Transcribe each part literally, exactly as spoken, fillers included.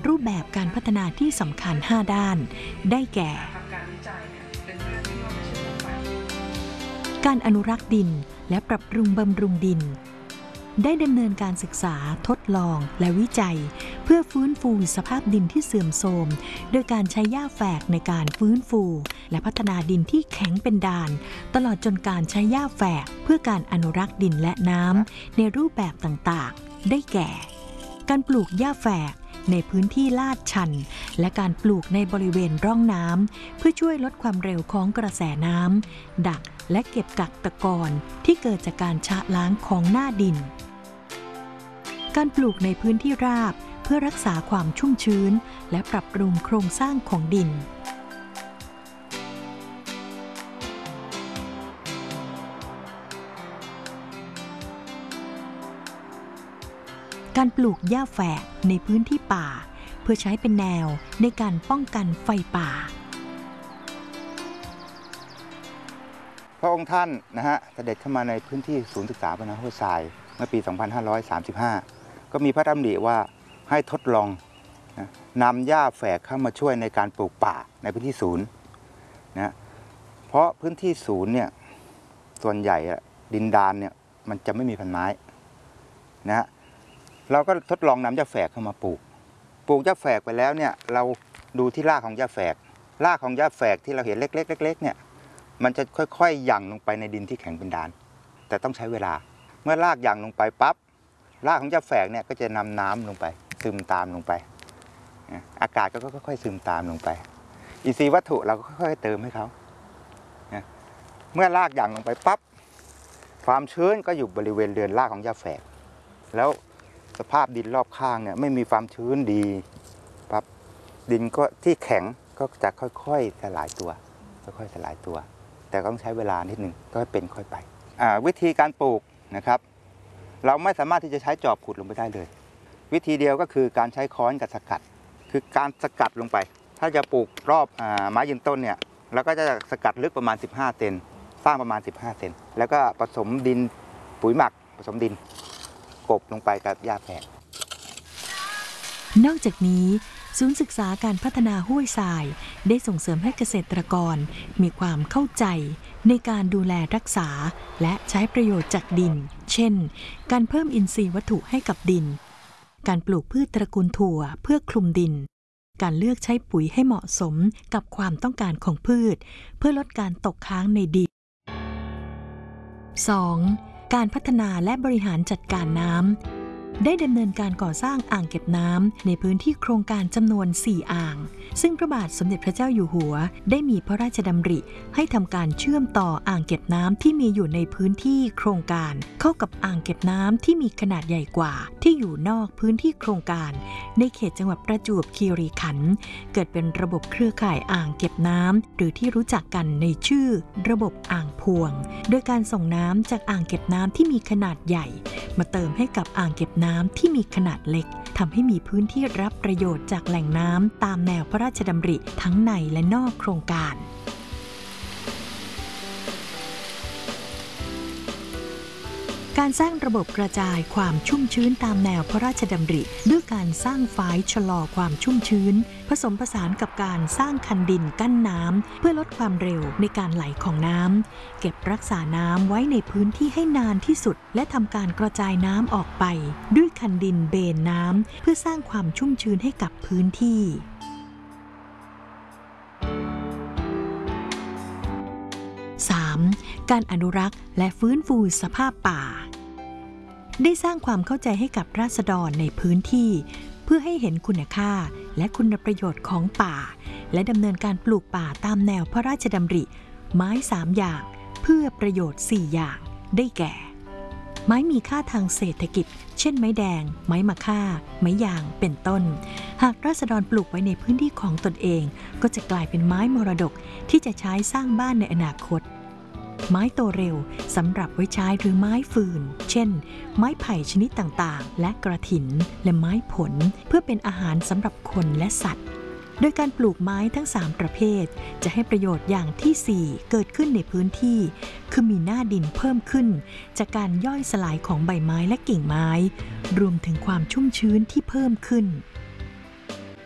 รูปแบบการพัฒนาที่สำคัญห้าด้านได้แก่การอนุรักษ์ดินและปรับปรุงบำรุงดินได้ดำเนินการศึกษาทดลองและวิจัยเพื่อฟื้นฟูสภาพดินที่เสื่อมโทรมโดยการใช้หญ้าแฝกในการฟื้นฟูและพัฒนาดินที่แข็งเป็นด่านตลอดจนการใช้หญ้าแฝกเพื่อการอนุรักษ์ดินและน้ำในรูปแบบต่างๆได้แก่การปลูกหญ้าแฝกในพื้นที่ลาดชันและการปลูกในบริเวณร่องน้ำเพื่อช่วยลดความเร็วของกระแสน้ำดักและเก็บกักตะกอนที่เกิดจากการชะล้างของหน้าดินการปลูกในพื้นที่ราบเพื่อรักษาความชุ่มชื้นและปรับปรุงโครงสร้างของดินการปลูกหญ้าแฝกในพื้นที่ป่าเพื่อใช้เป็นแนวในการป้องกันไฟป่าพระองค์ท่านนะฮะเสด็จเข้ามาในพื้นที่ศูนย์ศึกษาพนาห้วยทรายเมื่อปี สองพันห้าร้อยสามสิบห้า ก็มีพระดำริว่าให้ทดลองนะนำหญ้าแฝกเข้ามาช่วยในการปลูกป่าในพื้นที่ศูนย์นะเพราะพื้นที่ศูนย์เนี่ยส่วนใหญ่ดินดานเนี่ยมันจะไม่มีพันไม้นะฮะเราก็ทดลองนำหญ้าแฝกเข้ามาปลูกปลูกหญ้าแฝกไปแล้วเนี่ยเราดูที่รากของหญ้าแฝกรากของหญ้าแฝกที่เราเห็นเล็กๆเล็กๆเนี่ยมันจะค่อยๆหยั่งลงไปในดินที่แข็งเป็นด่านแต่ต้องใช้เวลาเมื่อรากหยั่งลงไปปั๊บรากของหญ้าแฝกเนี่ยก็จะนำน้ำลงไปซึมตามลงไปอากาศก็ค่อยๆซึมตามลงไปอินทรีย์วัตถุเราก็ค่อยๆเติมให้เขาเมื่อรากหยั่งลงไปปั๊บความชื้นก็อยู่บริเวณเรือนรากของหญ้าแฝกแล้วสภาพดินรอบข้างเนี่ยไม่มีความชื้นดีปั๊บดินก็ที่แข็งก็จะค่อยๆสลายตัวค่อยๆสลายตัวแต่ต้องใช้เวลานิดนึงก็เป็นค่อยไปวิธีการปลูกนะครับเราไม่สามารถที่จะใช้จอบขุดลงไปได้เลยวิธีเดียวก็คือการใช้ค้อนกับสกัดคือการสกัดลงไปถ้าจะปลูกรอบไม้ยืนต้นเนี่ยเราก็จะสกัดลึกประมาณสิบห้าเซนสร้างประมาณสิบห้าเซนแล้วก็ผสมดินปุ๋ยหมักผสมดินกบลงไปกับหญ้าแฝกนอกจากนี้ศูนย์ศึกษาการพัฒนาห้วยทรายได้ส่งเสริมให้เกษตรกรมีความเข้าใจในการดูแลรักษาและใช้ประโยชน์จากดินเช่นการเพิ่มอินทรีย์วัตถุให้กับดินการปลูกพืชตระกูลถั่วเพื่อคลุมดินการเลือกใช้ปุ๋ยให้เหมาะสมกับความต้องการของพืชเพื่อลดการตกค้างในดิน สอง. การพัฒนาและบริหารจัดการน้ำได้ดำเนินการก่อสร้างอ่างเก็บน้ำในพื้นที่โครงการจำนวนสี่อ่างซึ่งพระบาทสมเด็จพระเจ้าอยู่หัวได้มีพระราชดำริให้ทำการเชื่อมต่ออ่างเก็บน้ำที่มีอยู่ในพื้นที่โครงการเข้ากับอ่างเก็บน้ำที่มีขนาดใหญ่กว่าที่อยู่นอกพื้นที่โครงการในเขตจังหวัดประจวบคีรีขันธ์เกิดเป็นระบบเครือข่ายอ่างเก็บน้ำหรือที่รู้จักกันในชื่อระบบอ่างพวงโดยการส่งน้ำจากอ่างเก็บน้ำที่มีขนาดใหญ่มาเติมให้กับอ่างเก็บน้ำที่มีขนาดเล็กทำให้มีพื้นที่รับประโยชน์จากแหล่งน้ำตามแนวพระราชดำริทั้งในและนอกโครงการการสร้างระบบกระจายความชุ่มชื้นตามแนวพระราชดำริด้วยการสร้างฝายชะลอความชุ่มชื้นผสมผสานกับการสร้างคันดินกั้นน้ำเพื่อลดความเร็วในการไหลของน้ำเก็บรักษาน้ำไว้ในพื้นที่ให้นานที่สุดและทำการกระจายน้ำออกไปด้วยคันดินเบนน้ำเพื่อสร้างความชุ่มชื้นให้กับพื้นที่ สาม. การอนุรักษ์และฟื้นฟูสภาพป่าได้สร้างความเข้าใจให้กับราษฎรในพื้นที่เพื่อให้เห็นคุณค่าและคุณประโยชน์ของป่าและดำเนินการปลูกป่าตามแนวพระราชดำริไม้สามอย่างเพื่อประโยชน์สี่อย่างได้แก่ไม้มีค่าทางเศรษฐกิจเช่นไม้แดงไม้มะค่าไม้ยางเป็นต้นหากราษฎรปลูกไว้ในพื้นที่ของตนเองก็จะกลายเป็นไม้มรดกที่จะใช้สร้างบ้านในอนาคตไม้โตเร็วสำหรับไว้ใช้หรือไม้ฟืนเช่นไม้ไผ่ชนิดต่างๆและกระถินและไม้ผลเพื่อเป็นอาหารสำหรับคนและสัตว์โดยการปลูกไม้ทั้งสามประเภทจะให้ประโยชน์อย่างที่สี่เกิดขึ้นในพื้นที่คือมีหน้าดินเพิ่มขึ้นจากการย่อยสลายของใบไม้และกิ่งไม้รวมถึงความชุ่มชื้นที่เพิ่มขึ้น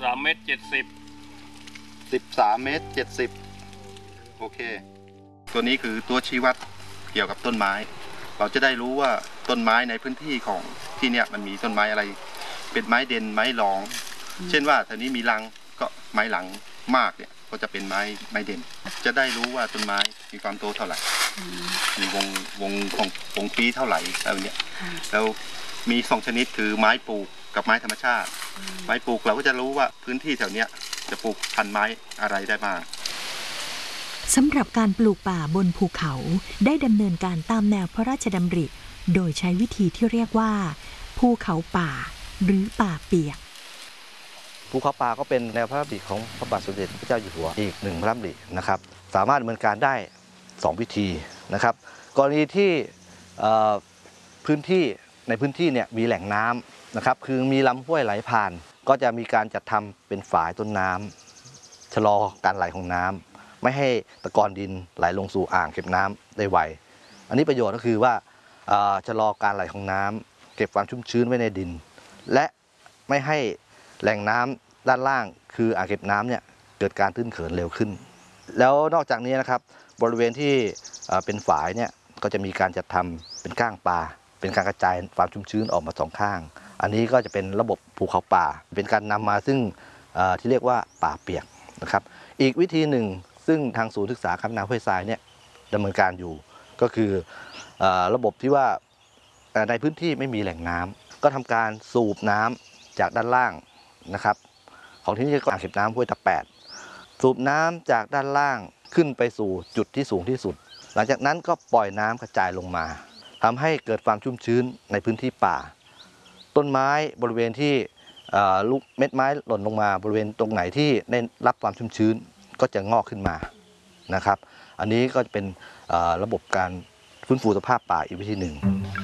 ามเมตรเจ็ดสิบสิบสามเมตรเจ็ดสิบโอเคตัวนี้คือตัวชี้วัดเกี่ยวกับต้นไม้เราจะได้รู้ว่าต้นไม้ในพื้นที่ของที่เนี่ยมันมีต้นไม้อะไรเป็นไม้เด่นไม้รอง เช่นว่าแถวนี้มีรังก็ไม้หลังมากเนี่ยก็จะเป็นไม้ไม้เด่นจะได้รู้ว่าต้นไม้มีความโตเท่าไหร่มีวงวงของวงปีเท่าไหร่แล้วเนี่ยแล้วมีสองชนิดคือไม้ปลูกกับไม้ธรรมชาติไม้ปลูกเราก็จะรู้ว่าพื้นที่แถวเนี้ยจะปลูกพันธุ์ไม้อะไรได้บ้างสำหรับการปลูกป่าบนภูเขาได้ดำเนินการตามแนวพระราชดำริโดยใช้วิธีที่เรียกว่าภูเขาป่าหรือป่าเปียกภูเขาป่าก็เป็นแนวพระราชดำริของพระบาทสมเด็จพระเจ้าอยู่หัวอีกหนึ่งพระราชดำรินะครับสามารถดำเนินการได้สองวิธีนะครับกรณีที่พื้นที่ในพื้นที่เนี่ยมีแหล่งน้ำนะครับคือมีลำห้วยไหลผ่านก็จะมีการจัดทำเป็นฝายต้นน้ำชะลอการไหลของน้ำไม่ให้ตะกอนดินไหลลงสู่อ่างเก็บน้ำได้ไวอันนี้ประโยชน์ก็คือว่าชะลอการไหลของน้ำเก็บความชุ่มชื้นไว้ในดินและไม่ให้แหล่งน้ำด้านล่างคืออ่างเก็บน้ำเนี่ยเกิดการตื้นเขินเร็วขึ้นแล้วนอกจากนี้นะครับบริเวณที่เป็นฝายเนี่ยก็จะมีการจัดทำเป็นก้างปลาเป็นการกระจายความชุ่มชื้นออกมาสองข้างอันนี้ก็จะเป็นระบบภูเขาป่าเป็นการนำมาซึ่งที่เรียกว่าป่าเปียกนะครับอีกวิธีหนึ่งซึ่งทางศูนย์ศึกษาการพัฒนาห้วยทรายเนี่ยดำเนินการอยู่ก็คือระบบที่ว่าในพื้นที่ไม่มีแหล่งน้ำก็ทำการสูบน้ำจากด้านล่างนะครับของที่นี่ก็อ่างเก็บน้ำห้วยตะแปดสูบน้ำจากด้านล่างขึ้นไปสู่จุดที่สูงที่สุดหลังจากนั้นก็ปล่อยน้ำกระจายลงมาทำให้เกิดความชุ่มชื้นในพื้นที่ป่าต้นไม้บริเวณที่ลูกเม็ดไม้หล่นลงมาบริเวณตรงไหนที่ได้รับความชุ่มชื้นก็จะงอกขึ้นมานะครับอันนี้ก็จะเป็นระบบการฟื้นฟูสภาพป่าอีกวิธีหนึ่ง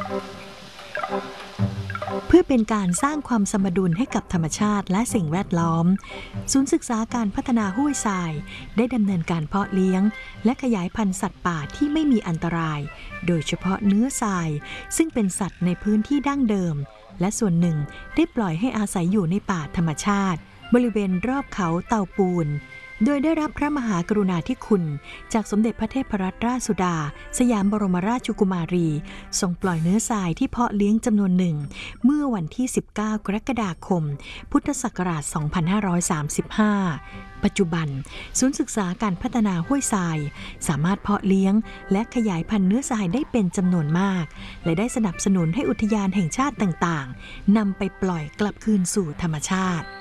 เพื่อเป็นการสร้างความสมดุลให้กับธรรมชาติและสิ่งแวดล้อมศูนย์ศึกษาการพัฒนาห้วยทรายได้ดำเนินการเพาะเลี้ยงและขยายพันธุ์สัตว์ป่าที่ไม่มีอันตรายโดยเฉพาะเนื้อทรายซึ่งเป็นสัตว์ในพื้นที่ดั้งเดิมและส่วนหนึ่งได้ปล่อยให้อาศัยอยู่ในป่าธรรมชาติบริเวณรอบเขาเตาปูนโดยได้รับพระมหากรุณาธิคุณจากสมเด็จพระเทพรัตนราชสุดาสยามบรมราชกุมารีทรงปล่อยเนื้อทรายที่เพาะเลี้ยงจำนวนหนึ่งเมื่อวันที่สิบเก้ากรกฎาคมพุทธศักราชสองพันห้าร้อยสามสิบห้าปัจจุบันศูนย์ศึกษาการพัฒนาห้วยทรายสามารถเพาะเลี้ยงและขยายพันธุ์เนื้อทรายได้เป็นจำนวนมากและได้สนับสนุนให้อุทยานแห่งชาติต่างๆนำไปปล่อยกลับคืนสู่ธรรมชาติ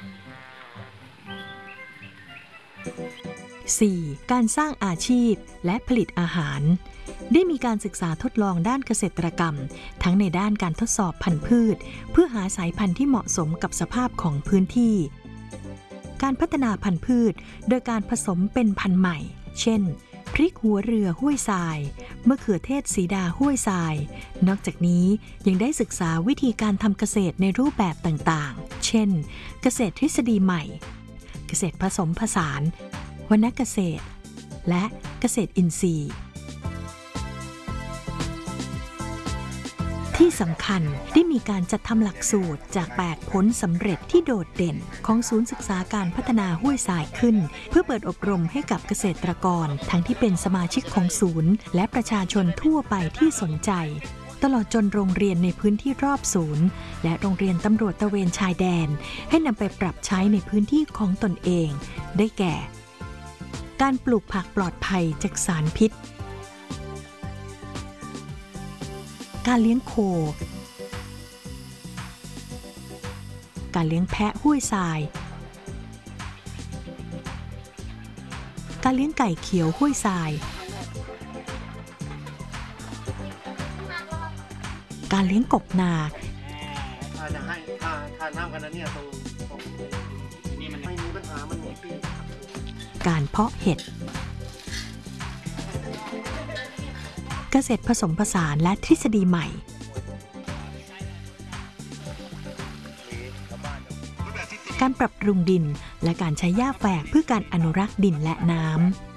สี่ การสร้างอาชีพและผลิตอาหารได้มีการศึกษาทดลองด้านเกษตรกรรมทั้งในด้านการทดสอบพันธุ์พืชเพื่อหาสายพันธุ์ที่เหมาะสมกับสภาพของพื้นที่การพัฒนาพันธุ์พืชโดยการผสมเป็นพันธุ์ใหม่เช่นพริกหัวเรือห้วยทรายมะเขือเทศสีดาห้วยทรายนอกจากนี้ยังได้ศึกษาวิธีการทำเกษตรในรูปแบบต่างๆเช่นเกษตรทฤษฎีใหม่เกษตรผสมผสานวรรณเกษตรและเกษตรอินทรีย์ที่สำคัญได้มีการจัดทำหลักสูตรจากแปดผลสำเร็จที่โดดเด่นของศูนย์ศึกษาการพัฒนาห้วยทรายขึ้นเพื่อเปิดอบรมให้กับเกษตรกรทั้งที่เป็นสมาชิกของศูนย์และประชาชนทั่วไปที่สนใจตลอดจนโรงเรียนในพื้นที่รอบศูนย์และโรงเรียนตำรวจตระเวนชายแดนให้นำไปปรับใช้ในพื้นที่ของตนเองได้แก่การปลูกผักปลอดภัยจากสารพิษการเลี้ยงโคการเลี้ยงแพะห้วยทรายการเลี้ยงไก่เขียวห้วยทรายการเลี้ยงกบนาจะให้ทานน้ำกันนะเนี่ยตรงนี้มันไม่มีปัญหามันหมดที่การเพาะเห็ดเกษตรผสมผสานและทฤษฎีใหม่การปรับปรุงดินและการใช้หญ้าแฝกเพื่อการอนุรักษ์ดินและน้ำ